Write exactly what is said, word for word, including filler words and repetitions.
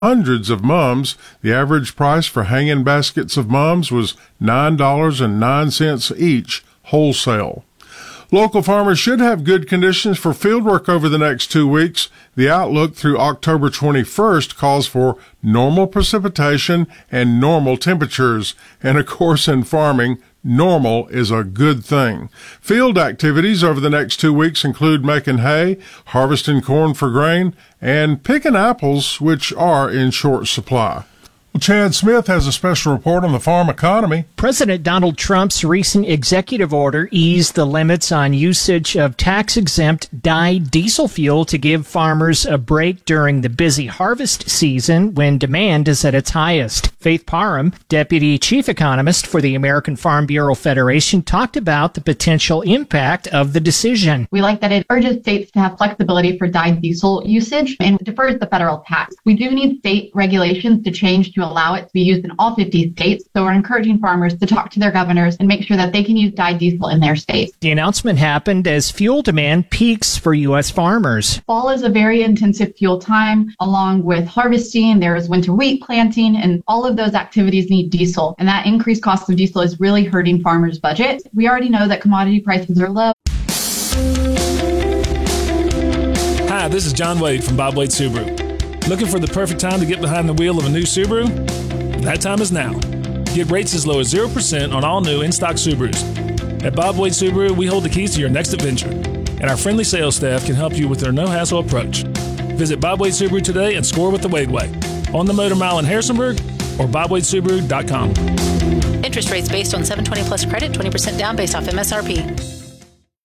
hundreds of mums. The average price for hanging baskets of mums was nine dollars and nine cents each, wholesale. Local farmers should have good conditions for fieldwork over the next two weeks. The outlook through October twenty-first calls for normal precipitation and normal temperatures. And of course, in farming, normal is a good thing. Field activities over the next two weeks include making hay, harvesting corn for grain, and picking apples, which are in short supply. Well, Chad Smith has a special report on the farm economy. President Donald Trump's recent executive order eased the limits on usage of tax-exempt dyed diesel fuel to give farmers a break during the busy harvest season when demand is at its highest. Faith Parham, Deputy Chief Economist for the American Farm Bureau Federation, talked about the potential impact of the decision. We like that it urges states to have flexibility for dyed diesel usage and defers the federal tax. We do need state regulations to change to allow it to be used in all fifty states. So we're encouraging farmers to talk to their governors and make sure that they can use dyed diesel in their states. The announcement happened as fuel demand peaks for U S farmers. Fall is a very intensive fuel time, along with harvesting. There is winter wheat planting, and all of those activities need diesel. And that increased cost of diesel is really hurting farmers' budget. We already know that commodity prices are low. Hi, this is John Wade from Bob Wade Subaru. Looking for the perfect time to get behind the wheel of a new Subaru? That time is now. Get rates as low as zero percent on all new in-stock Subarus. At Bob Wade Subaru, we hold the keys to your next adventure, and our friendly sales staff can help you with their no-hassle approach. Visit Bob Wade Subaru today and score with the Wade Way on the Motor Mile in Harrisonburg or bob wade subaru dot com. Interest rates based on seven twenty plus credit, twenty percent down based off M S R P.